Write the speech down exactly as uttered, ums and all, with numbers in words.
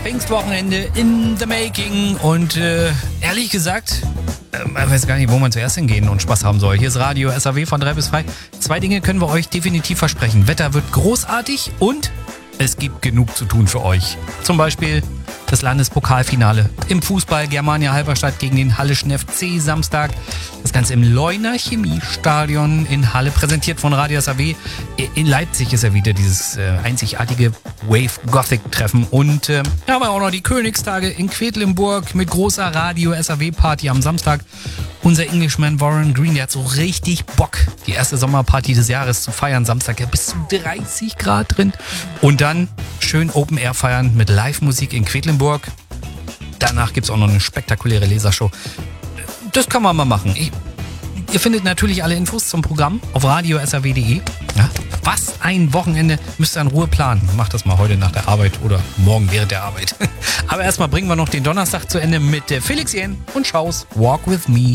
Pfingstwochenende in the making und äh, ehrlich gesagt, äh, ich weiß gar nicht, wo man zuerst hingehen und Spaß haben soll. Hier ist Radio S A W von drei bis frei. Zwei Dinge können wir euch definitiv versprechen. Wetter wird großartig und es gibt genug zu tun für euch. Zum Beispiel das Landespokalfinale im Fußball Germania Halberstadt gegen den Halleschen F C Samstag. Das Ganze im Leuner Chemiestadion in Halle, präsentiert von Radio S A W. In Leipzig ist ja wieder dieses äh, einzigartige Wave Gothic Treffen. Und äh, ja, haben wir auch noch die Königstage in Quedlinburg mit großer Radio S A W Party am Samstag. Unser Englishman Warren Green, der hat so richtig Bock, die erste Sommerparty des Jahres zu feiern. Samstag ja bis zu dreißig Grad drin. Und dann schön Open Air feiern mit Live-Musik in Quedlinburg. Danach gibt es auch noch eine spektakuläre Lasershow. Das kann man mal machen. Ich, ihr findet natürlich alle Infos zum Programm auf radio s a w punkt de. Ja, was ein Wochenende, müsst ihr in Ruhe planen. Macht das mal heute nach der Arbeit oder morgen während der Arbeit. Aber erstmal bringen wir noch den Donnerstag zu Ende mit Felix Jähn und Schaus Walk With Me.